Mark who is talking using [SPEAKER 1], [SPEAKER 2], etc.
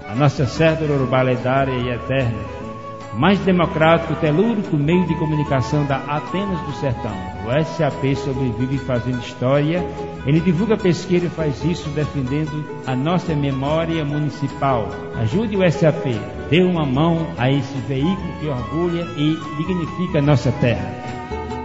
[SPEAKER 1] a nossa cédula urbana lendária e eterna, mais democrático e telúrico meio de comunicação da Atenas do Sertão. O SAP sobrevive fazendo história, ele divulga pesquisa e faz isso defendendo a nossa memória municipal. Ajude o SAP, dê uma mão a esse veículo que orgulha e dignifica a nossa terra.